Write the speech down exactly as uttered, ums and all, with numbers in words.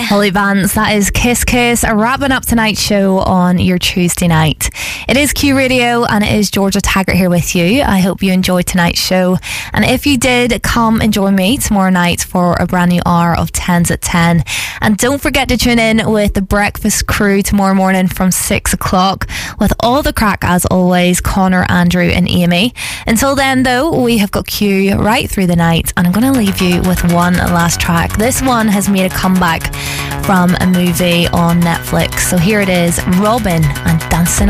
Holly Vance, that is Kiss Kiss, wrapping up tonight's show on your Tuesday night. It is Q Radio and it is Georgia Taggart here with you. I hope you enjoyed tonight's show. And if you did, come and join me tomorrow night for a brand new hour of tens at ten. And don't forget to tune in with the Breakfast Crew tomorrow morning from six o'clock with all the crack as always, Connor, Andrew and Amy. Until then though, we have got Q right through the night and I'm going to leave you with one last track. This one has made a comeback from a movie on Netflix. So here it is, Robin and Dancing